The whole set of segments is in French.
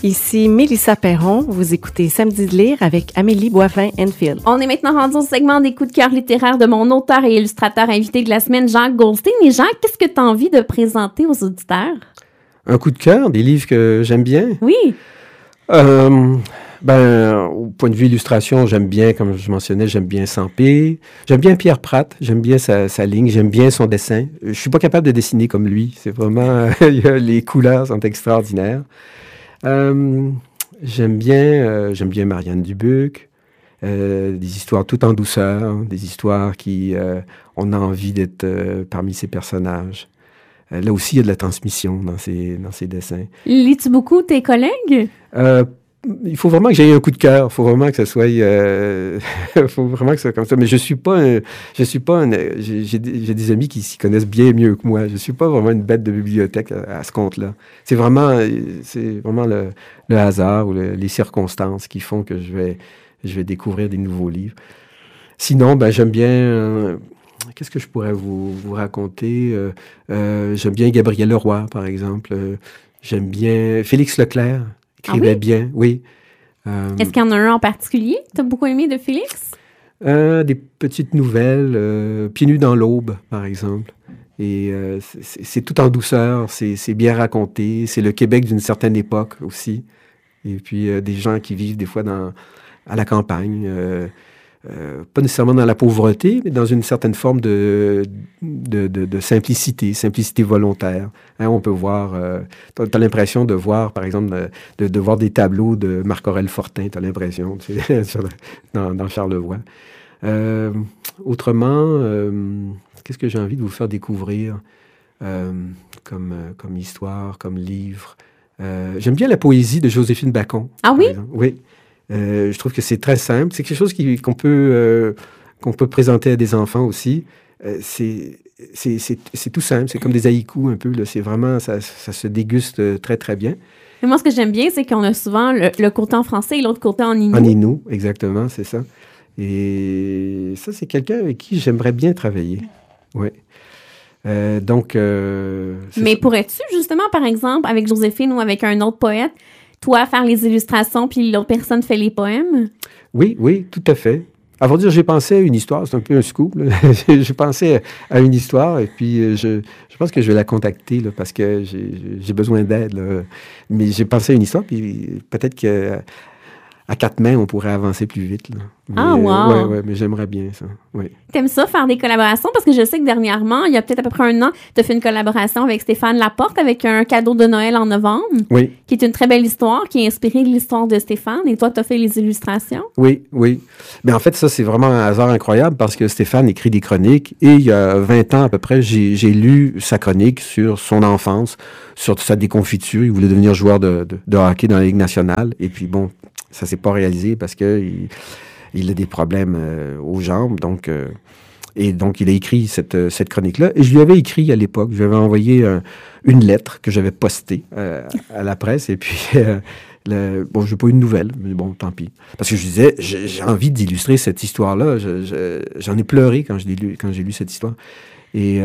Ici Mélissa Perron, vous écoutez Samedi de lire avec Amélie Boivin-Enfield. On est maintenant rendu au segment des coups de cœur littéraires de mon auteur et illustrateur invité de la semaine, Jacques Goldstein. Et Jacques, qu'est-ce que tu as envie de présenter aux auditeurs? Un coup de cœur, des livres que j'aime bien. Oui. Au point de vue illustration, j'aime bien, comme je mentionnais, j'aime bien Sampé. J'aime bien Pierre Pratt, j'aime bien sa ligne, j'aime bien son dessin. Je suis pas capable de dessiner comme lui. C'est vraiment, les couleurs sont extraordinaires. J'aime bien Marianne Dubuc. Des histoires tout en douceur, des histoires qui, on a envie d'être parmi ces personnages. Là aussi, il y a de la transmission dans ces dessins. Lis-tu beaucoup tes collègues? Il faut vraiment que j'aie un coup de cœur. Il faut vraiment que ça soit, faut vraiment que ça soit comme ça. Mais j'ai des amis qui s'y connaissent bien mieux que moi. Je suis pas vraiment une bête de bibliothèque à ce compte-là. C'est vraiment le hasard ou les circonstances qui font que je vais découvrir des nouveaux livres. Sinon, j'aime bien. Qu'est-ce que je pourrais vous raconter? J'aime bien Gabriel Leroy, par exemple. J'aime bien Félix Leclerc. Écrivait bien, oui. Est-ce qu'il y en a un en particulier que tu as beaucoup aimé de Félix? Des petites nouvelles, Pieds nus dans l'aube, par exemple. Et c'est tout en douceur, c'est bien raconté. C'est le Québec d'une certaine époque aussi. Et puis des gens qui vivent des fois à la campagne, pas nécessairement dans la pauvreté, mais dans une certaine forme de simplicité volontaire. Hein, on peut voir, t'as l'impression de voir, par exemple, de voir des tableaux de Marc-Aurèle Fortin, t'as l'impression, dans Charlevoix. Autrement, qu'est-ce que j'ai envie de vous faire découvrir comme histoire, comme livre? J'aime bien la poésie de Joséphine Bacon. Ah oui? Oui. Je trouve que c'est très simple. C'est quelque chose qu'on peut présenter à des enfants aussi. C'est tout simple. C'est comme des haïkus un peu. Là. C'est vraiment, ça se déguste très, très bien. Mais moi, ce que j'aime bien, c'est qu'on a souvent le côté en français et l'autre côté en inou. En inou, exactement, c'est ça. Et ça, c'est quelqu'un avec qui j'aimerais bien travailler. Oui. Mais pourrais-tu, justement, par exemple, avec Joséphine ou avec un autre poète, toi, faire les illustrations, puis l'autre personne fait les poèmes? Oui, tout à fait. À vrai dire, j'ai pensé à une histoire, c'est un peu un scoop. J'ai pensé à une histoire, et puis je pense que je vais la contacter, là, parce que j'ai besoin d'aide. Là. Mais j'ai pensé à une histoire, puis peut-être qu'à 4 mains, on pourrait avancer plus vite. Là. Wow! Oui, mais j'aimerais bien ça. Oui. T'aimes ça, faire des collaborations? Parce que je sais que dernièrement, il y a peut-être à peu près 1 an, tu as fait une collaboration avec Stéphane Laporte avec un cadeau de Noël en novembre. Oui. Qui est une très belle histoire, qui est inspirée de l'histoire de Stéphane. Et toi, tu as fait les illustrations? Oui. Mais en fait, ça, c'est vraiment un hasard incroyable parce que Stéphane écrit des chroniques et il y a 20 ans à peu près, j'ai lu sa chronique sur son enfance, sur sa déconfiture. Il voulait devenir joueur de hockey dans la Ligue nationale. Et puis bon, ça s'est pas réalisé parce que il a des problèmes aux jambes, donc il a écrit cette chronique-là. Et je lui avais écrit à l'époque, je lui avais envoyé une lettre que j'avais postée à la presse, et puis je n'ai pas eu de nouvelles, mais bon, tant pis. Parce que je disais, j'ai envie d'illustrer cette histoire-là. J'en ai pleuré quand j'ai lu cette histoire. Et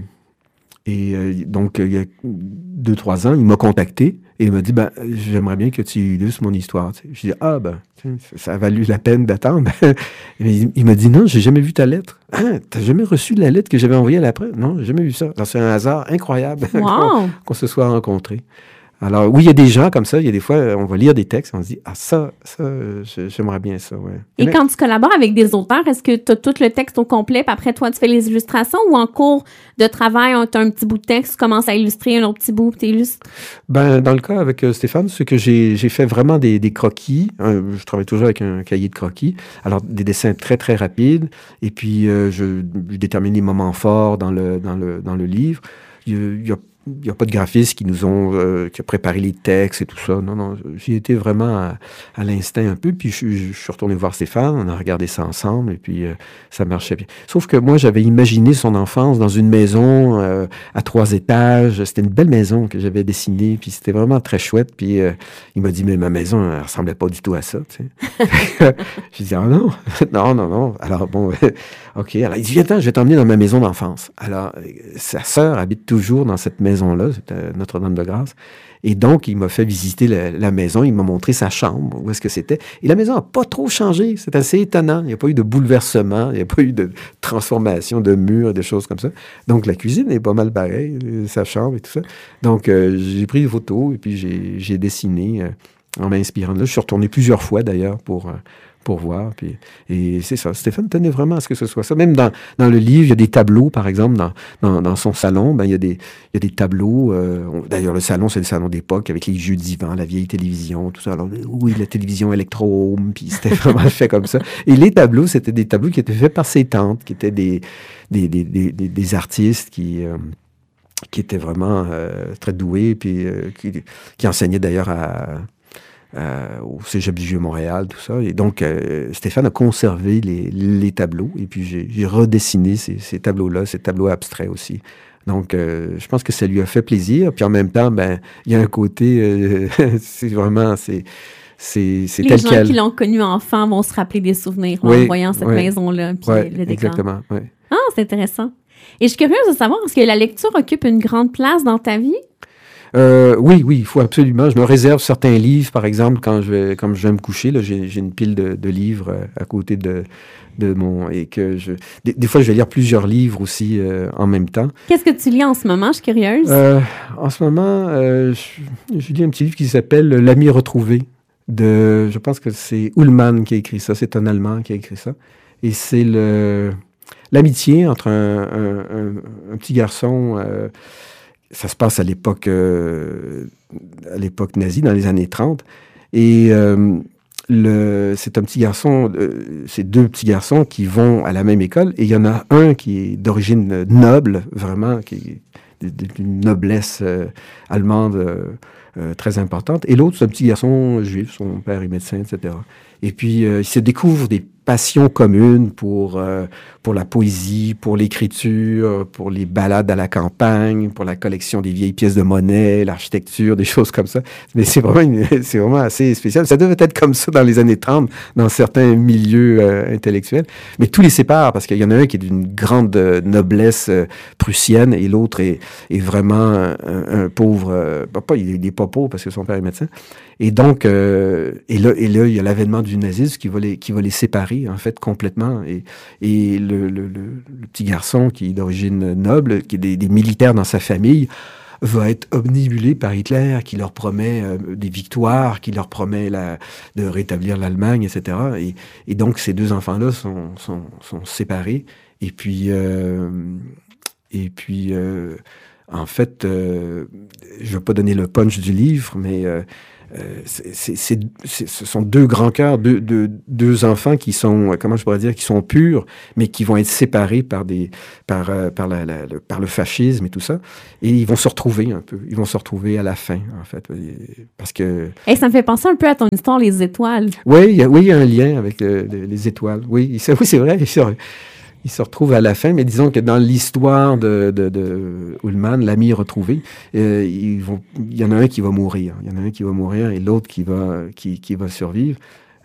donc, il y a 2-3 ans, il m'a contacté et il m'a dit, j'aimerais bien que tu illustres mon histoire. Tu sais. Je dis, ça a valu la peine d'attendre. Il m'a dit, non, j'ai jamais vu ta lettre. Ah, t'as jamais reçu la lettre que j'avais envoyée à la presse? Non, j'ai jamais vu ça. Alors, c'est un hasard incroyable qu'on se soit rencontrés. Alors, oui, il y a des gens comme ça. Il y a des fois, on va lire des textes, on se dit, ça, j'aimerais bien ça, ouais. Et quand tu collabores avec des auteurs, est-ce que tu as tout le texte au complet, puis après, toi, tu fais les illustrations, ou en cours de travail, tu as un petit bout de texte, tu commences à illustrer un autre petit bout, puis tu illustres? Dans le cas avec Stéphane, c'est que j'ai fait vraiment des croquis. Je travaille toujours avec un cahier de croquis. Alors, des dessins très, très rapides. Et puis, je détermine les moments forts dans le livre. Il n'y a pas de graphistes qui ont préparé les textes et tout ça. Non, j'y étais vraiment à l'instinct un peu. Puis je suis retourné voir Stéphane, on a regardé ça ensemble et puis ça marchait bien. Sauf que moi, j'avais imaginé son enfance dans une maison à 3 étages. C'était une belle maison que j'avais dessinée, puis c'était vraiment très chouette. Puis il m'a dit, mais ma maison, elle ressemblait pas du tout à ça. Tu sais. J'ai dit, non. Alors bon, OK. Alors il dit, viens, je vais t'emmener dans ma maison d'enfance. Alors sa sœur habite toujours dans cette maison maison-là, c'était Notre-Dame-de-Grâce. Et donc, il m'a fait visiter la maison, il m'a montré sa chambre, où est-ce que c'était. Et la maison n'a pas trop changé, c'est assez étonnant. Il n'y a pas eu de bouleversement, il n'y a pas eu de transformation de murs, des choses comme ça. Donc, la cuisine est pas mal pareille, sa chambre et tout ça. Donc, j'ai pris des photos et puis j'ai dessiné en m'inspirant de là. Je suis retourné plusieurs fois, d'ailleurs, pour voir. Puis, et c'est ça. Stéphane tenait vraiment à ce que ce soit ça. Même dans le livre, il y a des tableaux, par exemple, dans son salon. Il y a des tableaux. D'ailleurs, le salon, c'est le salon d'époque avec les jeux divans, la vieille télévision, tout ça. Alors, oui, la télévision électro-home, puis c'était vraiment fait comme ça. Et les tableaux, c'était des tableaux qui étaient faits par ses tantes, qui étaient des artistes qui étaient vraiment très doués, puis qui enseignaient d'ailleurs au Cégep du Vieux-Montréal, tout ça. Et donc, Stéphane a conservé les tableaux, et puis j'ai redessiné ces tableaux-là, ces tableaux abstraits aussi. Donc, je pense que ça lui a fait plaisir. Puis en même temps, il y a un côté, c'est vraiment, c'est tel quel. Les gens qui l'ont connu enfant vont se rappeler des souvenirs en voyant cette maison-là, puis le décor. Exactement, oui. Ah, c'est intéressant. Et je suis curieuse de savoir, est-ce que la lecture occupe une grande place dans ta vie? Oui, il faut absolument. Je me réserve certains livres, par exemple, comme je vais me coucher, là, j'ai une pile de livres à côté de mon... Et que des fois, je vais lire plusieurs livres aussi en même temps. Qu'est-ce que tu lis en ce moment? Je suis curieuse. En ce moment, je lis un petit livre qui s'appelle « L'ami retrouvé ». Je pense que c'est Ullmann qui a écrit ça. C'est un Allemand qui a écrit ça. Et c'est l'amitié entre un petit garçon... ça se passe à l'époque nazie, dans les années 30. Et c'est un petit garçon, c'est deux petits garçons qui vont à la même école. Et il y en a un qui est d'origine noble, vraiment, qui est d'une noblesse allemande très importante. Et l'autre, c'est un petit garçon juif, son père est médecin, etc. Et puis, il se découvre des passion commune pour la poésie, pour l'écriture, pour les balades à la campagne, pour la collection des vieilles pièces de monnaie, l'architecture, des choses comme ça. Mais c'est vraiment assez spécial. Ça devait être comme ça dans les années 30, dans certains milieux intellectuels. Mais tout les sépare, parce qu'il y en a un qui est d'une grande noblesse prussienne et l'autre est vraiment un pauvre... il n'est pas pauvre parce que son père est médecin. Et donc, et là, il y a l'avènement du nazisme qui va les séparer, en fait, complètement. Et le petit garçon qui est d'origine noble, qui est des militaires dans sa famille, va être omnibulé par Hitler, qui leur promet des victoires, qui leur promet de rétablir l'Allemagne, etc. Et donc, ces deux enfants-là sont séparés. Et puis en fait, je ne vais pas donner le punch du livre, mais... ce sont deux grands cœurs, deux enfants qui sont, comment je pourrais dire, qui sont purs, mais qui vont être séparés par le fascisme et tout ça. Et ils vont se retrouver un peu. Ils vont se retrouver à la fin, en fait. Parce que... Et ça me fait penser un peu à ton histoire, Les Étoiles. Oui, il y a un lien avec les étoiles. Oui, c'est vrai. Il se retrouve à la fin, mais disons que dans l'histoire de Ullmann, l'ami retrouvé, il y en a un qui va mourir. Il y en a un qui va mourir et l'autre qui va survivre.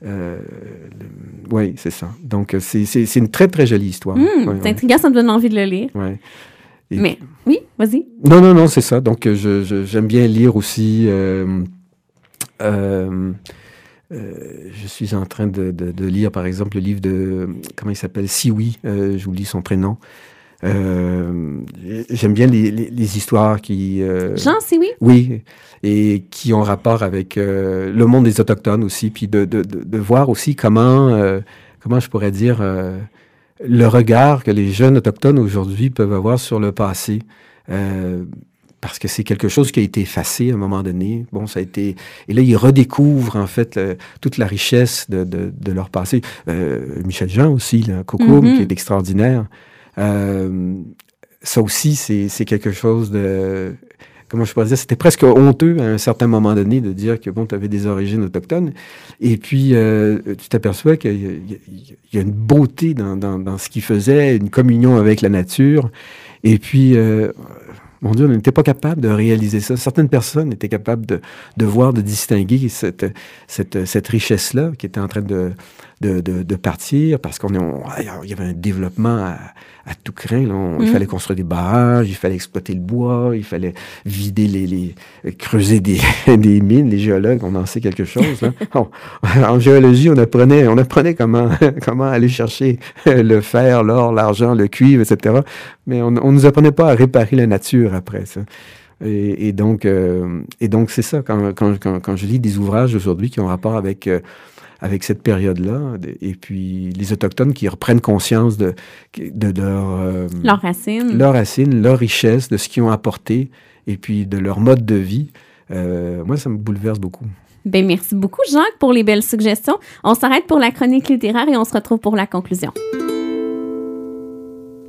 Oui, c'est ça. Donc, c'est une très, très jolie histoire. C'est intriguant, ça me donne envie de le lire. Ouais. Mais, oui, vas-y. Non, c'est ça. Donc, j'aime bien lire aussi... je suis en train de lire, par exemple, le livre de... Comment il s'appelle? Sioui, j'oublie son prénom. J'aime bien les histoires qui... Jean Sioui? Oui, et qui ont rapport avec le monde des Autochtones aussi, puis de voir aussi comment je pourrais dire, le regard que les jeunes Autochtones aujourd'hui peuvent avoir sur le passé. Parce que c'est quelque chose qui a été effacé à un moment donné. Bon, ça a été... Et là, ils redécouvrent, en fait, toute la richesse de leur passé. Michel Jean aussi, là, Coco, qui est extraordinaire. Ça aussi, c'est quelque chose de... Comment je pourrais dire? C'était presque honteux à un certain moment donné de dire que, bon, tu avais des origines autochtones. Et puis, tu t'aperçois qu'il y a une beauté dans ce qu'il faisait, une communion avec la nature. Et puis... mon Dieu, on n'était pas capable de réaliser ça. Certaines personnes étaient capables de voir, de distinguer cette richesse-là qui était en train de de partir parce il y avait un développement à tout crin. Là. Il fallait construire des barrages, il fallait exploiter le bois, il fallait vider creuser des mines. Les géologues, on en sait quelque chose. Là. En géologie, on apprenait comment aller chercher le fer, l'or, l'argent, le cuivre, etc. Mais on nous apprenait pas à réparer la nature après ça. Et donc c'est ça, quand je lis des ouvrages aujourd'hui qui ont rapport avec cette période-là, et puis les Autochtones qui reprennent conscience de leurs racines, leur richesse, de ce qu'ils ont apporté, et puis de leur mode de vie, moi, ça me bouleverse beaucoup. Ben merci beaucoup, Jacques, pour les belles suggestions. On s'arrête pour la chronique littéraire et on se retrouve pour la conclusion.